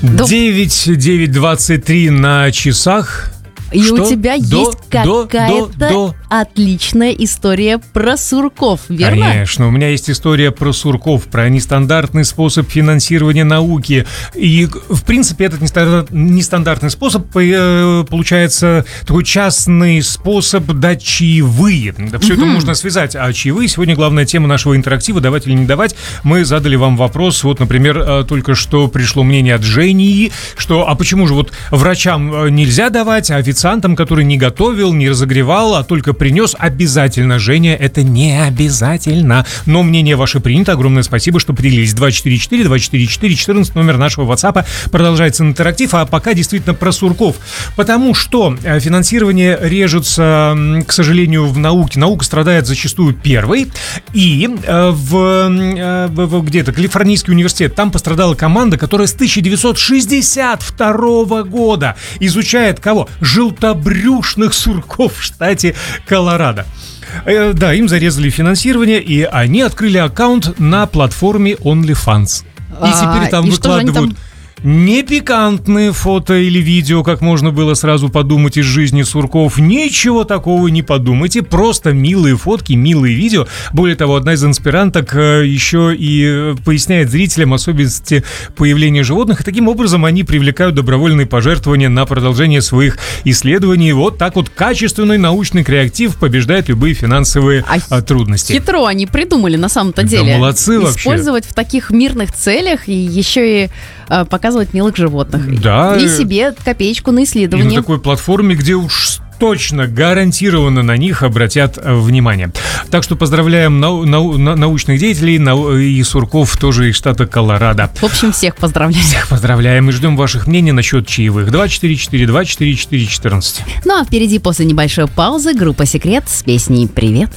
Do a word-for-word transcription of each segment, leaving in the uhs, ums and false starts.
девять, девять двадцать три на часах. И Что? у тебя До, есть какая-то до, до. отличная история про сурков, верно? Конечно, у меня есть история про сурков, про нестандартный способ финансирования науки. И, в принципе, этот нестандартный способ получается такой частный способ дать чаевые. Все угу. это можно связать. А чаевые сегодня главная тема нашего интерактива. Давать или не давать. Мы задали вам вопрос. Вот, например, только что пришло мнение от Жени, что а почему же вот врачам нельзя давать, а официантам, который не готовил, не разогревал, а только принес, обязательно. Женя, это не обязательно. Но мнение ваше принято. Огромное спасибо, что поделились. два четыре четыре два четыре четыре четырнадцать, номер нашего WhatsApp. Продолжается интерактив, а пока действительно про сурков. Потому что финансирование режется, к сожалению, в науке. Наука страдает зачастую первой. И в, в где-то Калифорнийский университет, там пострадала команда, которая с тысяча девятьсот шестьдесят второго года изучает кого? Желтобрюшных сурков в штате Колорадо. Э, да, им зарезали финансирование, и они открыли аккаунт на платформе OnlyFans. И А, теперь там и что же они выкладывают не пикантные фото или видео, как можно было сразу подумать из жизни сурков. Ничего такого не подумайте. Просто милые фотки, милые видео. Более того, одна из инспиранток еще и поясняет зрителям особенности появления животных. И таким образом они привлекают добровольные пожертвования на продолжение своих исследований. Вот так вот качественный научный креатив побеждает любые финансовые а трудности. Хитро они придумали на самом-то Да деле. молодцы вообще. Использовать в таких мирных целях и еще и э, показывать милых животных. Да. И себе копеечку на И исследование. на такой платформе, где уж точно, гарантированно на них обратят внимание. Так что поздравляем нау- нау- научных деятелей нау- и сурков тоже из штата Колорадо. В общем, всех поздравляем. Всех поздравляем и ждем ваших мнений насчет чаевых. два четыре четыре два четыре четыре четырнадцать. Ну а впереди после небольшой паузы группа «Секрет» с песней «Привет».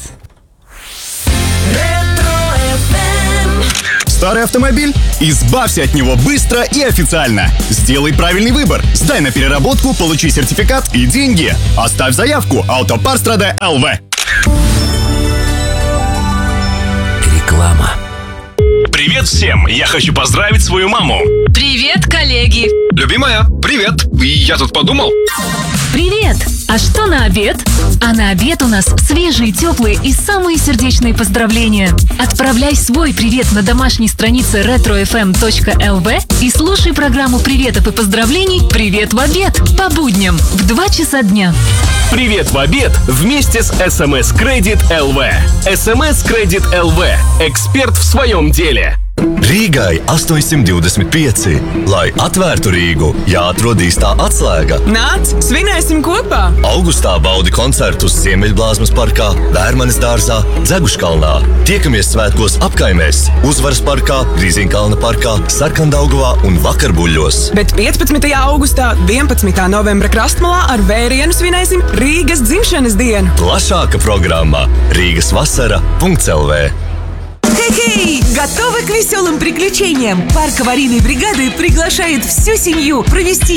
Старый автомобиль? Избавься от него быстро и официально. Сделай правильный выбор. Сдай на переработку, получи сертификат и деньги. Оставь заявку. Автопарстрада эл вэ. Реклама. Привет всем! Я хочу поздравить свою маму. Привет, коллеги! Любимая, привет! Я тут подумал. Привет! А что на обед? А на обед у нас свежие, теплые и самые сердечные поздравления. Отправляй свой привет на домашней странице ретро эф эм точка эл ви и слушай программу приветов и поздравлений «Привет в обед» по будням в два часа дня. Привет в обед вместе с эс эм эс Credit эл ви. эс эм эс Credit эл ви – эксперт в своем деле. Rīgai astoņsimt divdesmit pieci. Lai atvērtu Rīgu, jāatrod īstā atslēga. Nāc, svinēsim kopā! Augustā baudi koncertus Ziemeļblāzmas parkā, Vērmanes dārzā, Dzeguškalnā. Tiekamies svētkos apkaimēs, Uzvaras parkā, Grīziņkalna parkā, Sarkandaugavā un Vakarbuļļos. Bet piecpadsmitajā augustā, vienpadsmitā novembra Krastmalā ar vērienu svinēsim Rīgas dzimšanas dienu. Plašāka programma rīgasvasara punkts эл ви. Хей-хей! Готовы к веселым приключениям? Парк аварийной бригады приглашает всю семью провести